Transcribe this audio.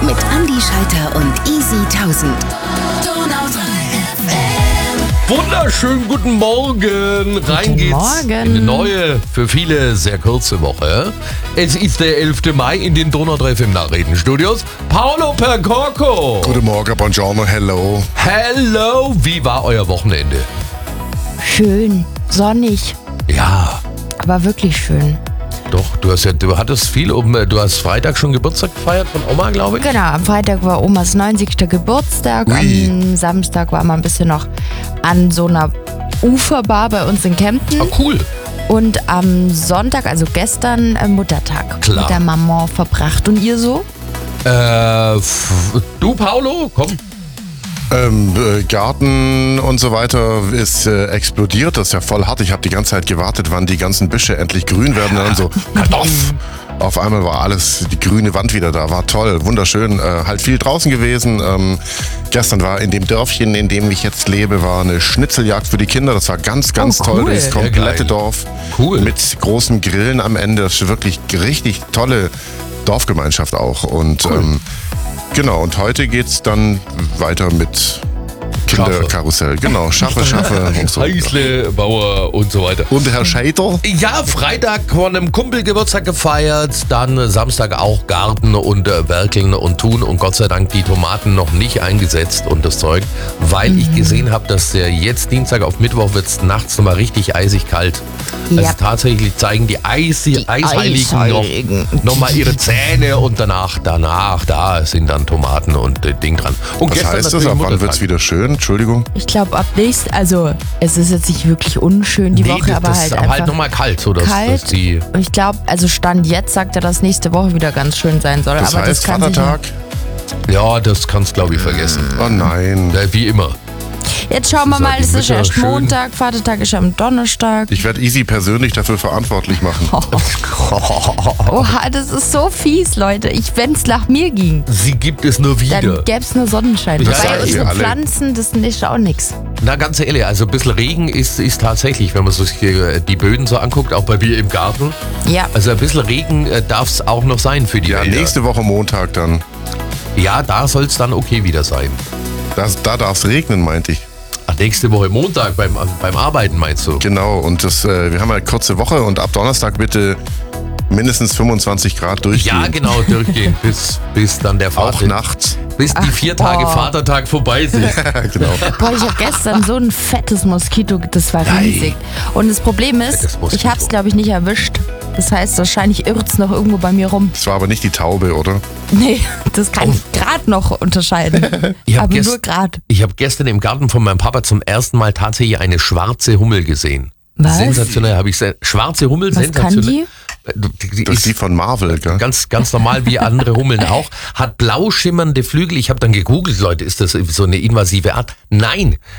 mit Andi Schalter und Easy 1000. Wunderschönen guten Morgen. Rein geht's Morgen. in eine neue, für viele sehr kurze Woche. Es ist der 11. Mai in den Donau 3 FM Nachrichtenstudios. Paolo Percorco. Guten Morgen, buongiorno, hello. Hello. Wie war euer Wochenende? Schön, sonnig, Ja, aber wirklich schön. doch. Du hattest viel du hast Freitag schon Geburtstag gefeiert von Oma, glaube ich. Genau, am Freitag war Omas 90. Geburtstag, Ui. am Samstag war man ein bisschen noch an so einer Uferbar bei uns in Kempten Ah, cool. und am Sonntag, also gestern, Muttertag Klar. mit der Maman verbracht. Und ihr so? Du, Paolo, komm. Garten und so weiter ist explodiert. Das ist ja voll hart. Ich habe die ganze Zeit gewartet, wann die ganzen Büsche endlich grün werden. Und dann so, Kartoff. Auf einmal war alles, die grüne Wand wieder da. War toll, wunderschön. Halt viel draußen gewesen. Gestern war in dem Dörfchen, in dem ich jetzt lebe, war eine Schnitzeljagd für die Kinder. Das war ganz, ganz Oh, toll. cool. Das Sehr komplette geil. Dorf. Cool. Mit großen Grillen am Ende. Das ist wirklich richtig tolle Dorfgemeinschaft auch. Und genau, und heute geht's dann weiter mit Kinderkarussell. Genau, Schaffe und so. Heißle, Bauer und so weiter. Und Herr Scheider? Ja, Freitag von einem Kumpel Geburtstag gefeiert, dann Samstag auch Garten und Werkeln und tun und Gott sei Dank die Tomaten noch nicht eingesetzt und das Zeug, weil ich gesehen habe, dass jetzt Dienstag auf Mittwoch wird es nachts nochmal richtig eisig kalt. Ja. Also tatsächlich zeigen die Eisheiligen Eisheiligen. noch mal ihre Zähne und danach, da sind dann Tomaten und Ding dran. Und Was heißt das? Ab wann wird's wieder schön? Entschuldigung. Ich glaube ab also es ist jetzt nicht wirklich unschön die Woche, aber das halt ist einfach nochmal kalt, so dass kalt. die... Und ich glaube, also Stand jetzt sagt er, dass nächste Woche wieder ganz schön sein soll. Das aber heißt das kann sich Vatertag? Ja, das kannst glaube ich vergessen. Oh nein. Ja, wie immer. Jetzt schauen wir Das ist mal, halt es die ist erst Mütter schön. Montag, Vatertag ist am Donnerstag. Ich werde Easy persönlich dafür verantwortlich machen. Oha, das ist so fies, Leute. Wenn es nach mir ging, Sie gibt es nur wieder. dann gäbe es nur Sonnenschein. Ja, Wobei ja, unsere wir alle. Pflanzen, das ist auch nichts. Na, ganz ehrlich, also ein bisschen Regen ist tatsächlich, wenn man sich die Böden so anguckt, auch bei mir im Garten. Ja. Also ein bisschen Regen darf es auch noch sein für die Ja, Wälder. nächste Woche Montag dann. Ja, da soll es dann okay wieder sein. Da darf es regnen, meinte ich. Ach, nächste Woche Montag beim Arbeiten meinst du? Genau, und wir haben eine kurze Woche und ab Donnerstag bitte mindestens 25 Grad durchgehen. Ja, genau, durchgehen, bis dann der Auch Vater, nachts. bis die 4 Tage boah. Vatertag vorbei sind. Genau. Boah, ich habe gestern so ein fettes Moskito, das war riesig. Und das Problem ist, Fettes Moskito. ich habe es glaube ich nicht erwischt. Das heißt, wahrscheinlich irrt es noch irgendwo bei mir rum. Das war aber nicht die Taube, oder? Nee, das kann ich gerade noch unterscheiden. Ich hab Aber gest- nur gerade. Ich habe gestern im Garten von meinem Papa zum ersten Mal tatsächlich eine schwarze Hummel gesehen. Was? Sensationell habe ich schwarze Hummel, Was kann sensationell. Die Das ist die ist von Marvel, gell? ganz normal wie andere Hummeln auch. Hat blau schimmernde Flügel. Ich habe dann gegoogelt, Leute, ist das so eine invasive Art? Nein,